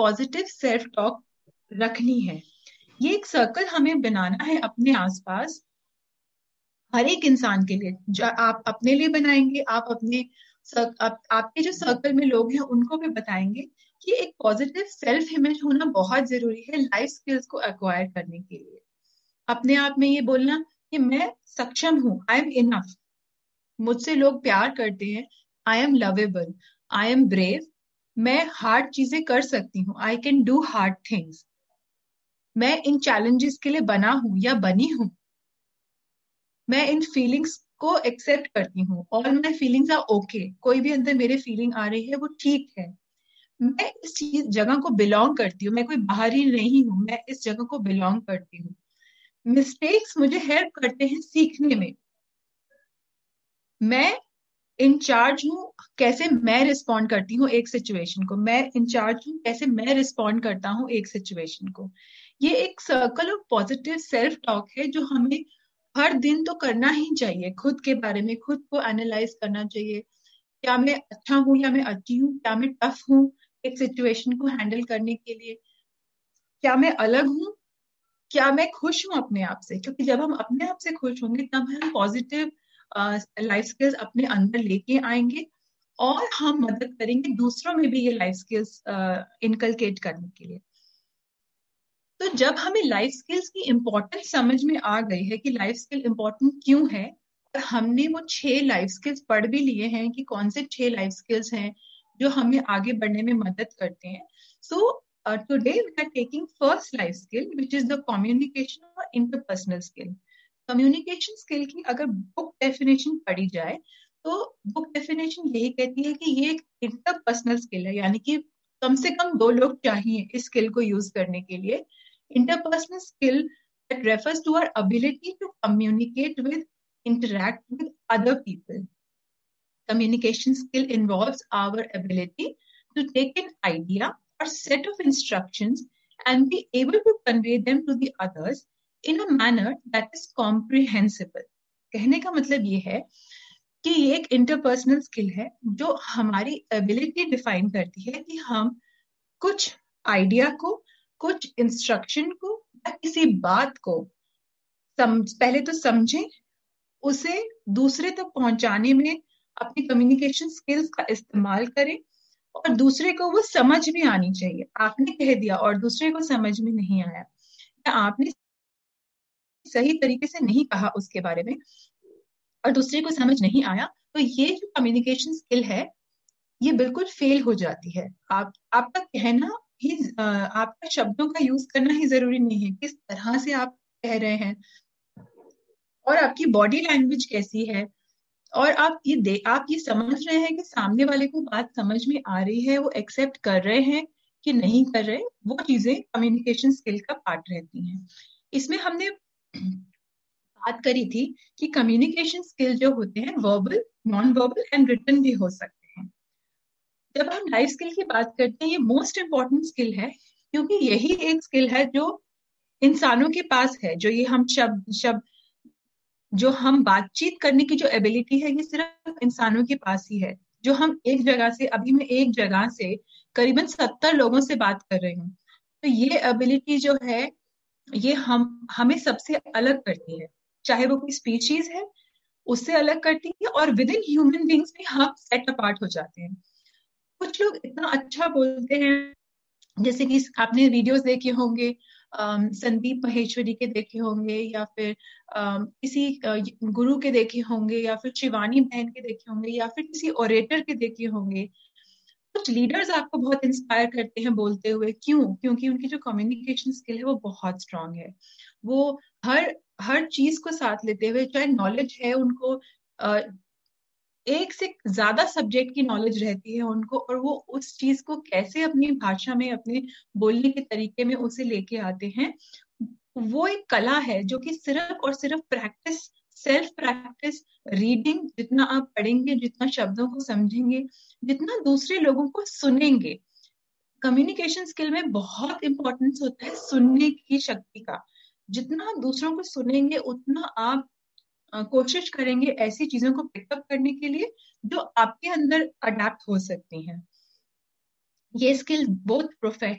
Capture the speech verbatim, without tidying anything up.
Positive self talk रखनी है। ये एक सर्कल हमें बनाना है अपने आसपास, हर एक इंसान के लिए। जो आप अपने लिए बनाएंगे, आप अपने सर, आप, आपके जो सर्कल में लोग हैं उनको भी बताएंगे कि एक पॉजिटिव सेल्फ इमेज होना बहुत जरूरी है लाइफ स्किल्स को एक्वायर करने के लिए। अपने आप में ये बोलना कि मैं सक्षम हूँ, आई एम इनफ, मुझसे लोग प्यार करते हैं, I am lovable, I am brave, मैं हार्ड चीजें कर सकती हूँ, I can do hard things, मैं इन चैलेंजेस के लिए बना हूं या बनी हूं, मैं इन फीलिंग्स को एक्सेप्ट करती हूँ, all my feelings are okay, कोई भी अंदर मेरे फीलिंग आ रही है वो ठीक है, मैं इस चीज जगह को बिलोंग करती हूँ, मैं कोई बाहरी नहीं हूँ, मैं इस जगह को बिलोंग करती हूँ, मिस्टेक्स मुझे हेल्प करते हैं सीखने में, मैं इंचार्ज हूँ कैसे मैं रिस्पॉन्ड करती हूँ एक सिचुएशन को, मैं इंचार्ज हूँ कैसे मैं रिस्पॉन्ड करता हूँ एक सिचुएशन को। ये एक circle of positive self talk है जो हमें हर दिन तो करना ही चाहिए, खुद के बारे में खुद को एनालाइज करना चाहिए। क्या मैं अच्छा हूँ या मैं अच्छी हूँ, क्या मैं टफ हूँ एक सिचुएशन को हैंडल करने के लिए, क्या मैं अलग हूँ, क्या मैं खुश हूँ अपने आप से, क्योंकि जब हम अपने आप से खुश होंगे तब हम पॉजिटिव लाइफ स्किल्स अपने अंदर लेके आएंगे और हम मदद करेंगे दूसरों में भी ये लाइफ स्किल्स इनकलकेट करने के लिए। तो जब हमें लाइफ स्किल्स की इम्पोर्टेंस समझ में आ गई है कि लाइफ स्किल इम्पोर्टेंट क्यों है, और हमने वो छह लाइफ स्किल्स पढ़ भी लिए हैं कि कौन से छह लाइफ स्किल्स हैं जो हमें आगे बढ़ने में मदद करते हैं। So today we are taking first life skill which is the communication और इंटरपर्सनल स्किल। कम्युनिकेशन स्किल की अगर बुक डेफिनेशन पढ़ी जाए तो बुक डेफिनेशन यही कहती है कि ये एक इंटरपर्सनल स्किल है, यानी कि कम से कम दो लोग चाहिए इस स्किल को यूज करने के लिए। Interpersonal skill that refers to our ability to communicate with, interact with other people. Communication skill involves our ability to take an idea or set of instructions and be able to convey them to the others in a manner that is comprehensible. कहने का मतलब ये है कि ये एक interpersonal skill है जो हमारी एबिलिटी डिफाइन करती है कि हम कुछ आइडिया को, कुछ इंस्ट्रक्शन को या किसी बात को सम, पहले तो समझें, उसे दूसरे तक पहुंचाने में अपनी कम्युनिकेशन स्किल्स का इस्तेमाल करें, और दूसरे को वो समझ में आनी चाहिए। आपने कह दिया और दूसरे को समझ में नहीं आया, या आपने सही तरीके से नहीं कहा उसके बारे में और दूसरे को समझ नहीं आया, तो ये जो कम्युनिकेशन स्किल है ये बिल्कुल फेल हो जाती है। आप आपका कहना ही, आपका शब्दों का यूज करना ही जरूरी नहीं है, किस तरह से आप कह रहे हैं और आपकी बॉडी लैंग्वेज कैसी है, और आप ये दे आप ये समझ रहे हैं कि सामने वाले को बात समझ में आ रही है, वो एक्सेप्ट कर रहे हैं कि नहीं कर रहे, वो चीजें कम्युनिकेशन स्किल का पार्ट रहती हैं। इसमें हमने बात करी थी कि कम्युनिकेशन स्किल जो होते हैं verbal, non verbal and written भी हो सकते हैं। जब हम लाइफ स्किल की बात करते हैं ये मोस्ट इंपॉर्टेंट स्किल है, क्योंकि यही एक स्किल है जो इंसानों के पास है, जो ये हम शब्द शब्द जो हम बातचीत करने की जो एबिलिटी है ये सिर्फ इंसानों के पास ही है। जो हम एक जगह से, अभी मैं एक जगह से करीबन सत्तर लोगों से बात कर रही हूँ, तो ये एबिलिटी जो है ये हम हमें सबसे अलग करती है, चाहे वो कोई स्पीशीज है उससे अलग करती है, और विद इन ह्यूमन बींग्स भी हम सेट अपार्ट हो जाते हैं। कुछ लोग इतना अच्छा बोलते हैं, जैसे कि आपने वीडियोस देखे होंगे, संदीप महेश्वरी के देखे होंगे, या फिर किसी गुरु के देखे होंगे, या फिर शिवानी बहन के देखे होंगे, या फिर किसी ओरेटर के देखे होंगे। कुछ लीडर्स आपको बहुत इंस्पायर करते हैं बोलते हुए, क्यों? क्योंकि उनकी जो कम्युनिकेशन स्किल है वो बहुत स्ट्रांग है। वो हर हर चीज को साथ लेते हुए, चाहे नॉलेज है उनको, एक से ज्यादा सब्जेक्ट की नॉलेज रहती है उनको, और वो उस चीज को कैसे अपनी भाषा में, अपने बोलने के तरीके में उसे लेके आते हैं, वो एक कला है जो कि सिर्फ और सिर्फ प्रैक्टिस, सेल्फ प्रैक्टिस, रीडिंग, जितना आप पढ़ेंगे, जितना शब्दों को समझेंगे, जितना दूसरे लोगों को सुनेंगे। कम्युनिकेशन स्किल में बहुत इंपॉर्टेंस होता है सुनने की शक्ति का। जितना आप दूसरों को सुनेंगे उतना आप कोशिश करेंगे ऐसी चीजों को पिकअप करने के लिए जो आपके अंदर अडेप्ट हो सकती हैं। ये स्किल बहुत प्रोफेशनल